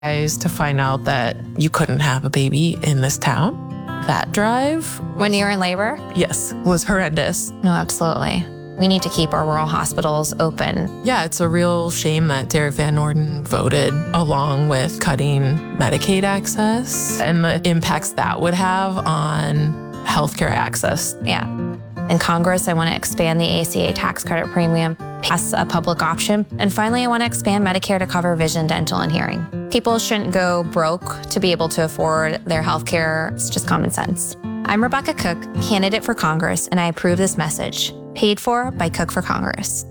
To find out that you couldn't have a baby in this town. That drive. When you were in labor? Yes, was horrendous. No, absolutely. We need to keep our rural hospitals open. Yeah, it's a real shame that Derek Van Orden voted along with cutting Medicaid access and the impacts that would have on healthcare access. Yeah. In Congress, I want to expand the ACA tax credit premium, pass a public option, and finally, I want to expand Medicare to cover vision, dental, and hearing. People shouldn't go broke to be able to afford their health care. It's just common sense. I'm Rebecca Cook, candidate for Congress, and I approve this message. Paid for by Cook for Congress.